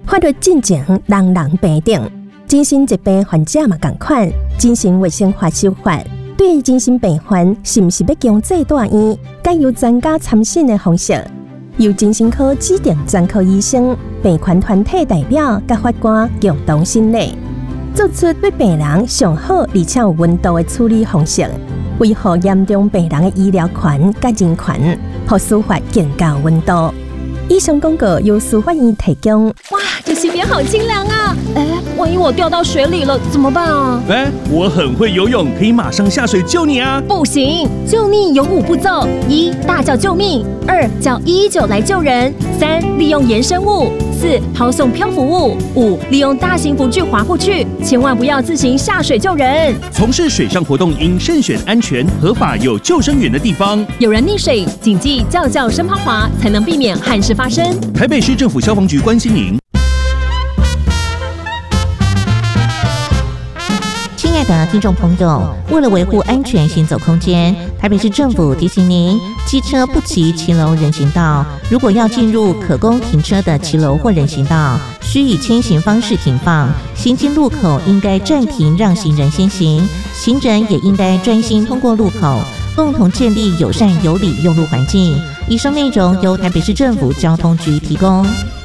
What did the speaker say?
法律进前人人平等，精神疾病患者嘛同款。精神卫生法修法对于精神病患是不是要强制住院，该由专家参审的方式，由精神科指定专科医生、病患团体代表甲法官共同审理，做出对病人上好而且有温度的处理方式，维护严重病人的医疗权甲人权，让司法更加有温度。以上广告由司法院提供。 哇，这溪边好清凉啊！万一我掉到水里了怎么办啊？ 我很会游泳，可以马上下水救你啊！ 不行，救溺有5步骤：1. 大叫救命；2. 叫119来救人；3. 利用延伸物；4. 抛送漂浮物；5. 利用大型浮具滑过去。千万不要自行下水救人。 从事水上活动应慎选安全、合法、有救生员的地方。 有人溺水，谨记叫声抛滑，才能避免憾事发生。 台北市政府消防局关心您。 亲爱的听众朋友，为了维护安全行走空间，台北市政府提醒您，机车不骑骑楼人行道，如果要进入可供停车的骑楼或人行道，需以牵行方式停放，行经路口应该暂停让行人先行，行人也应该专心通过路口，共同建立友善有礼用路环境。以上内容由台北市政府交通局提供。